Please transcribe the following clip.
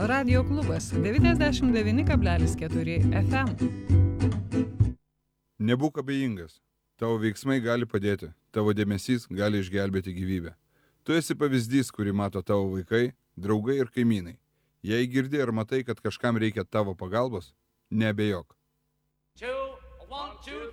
Radio klubas 99,4 FM. Nebūk abejingas. Tavo veiksmai gali padėti. Tavo dėmesys gali išgelbėti gyvybę. Tu esi pavyzdys, kurį mato tavo vaikai, draugai ir kaimynai. Jei girdi ar matai, kad kažkam reikia tavo pagalbos, neabejok. 2, 1, 2,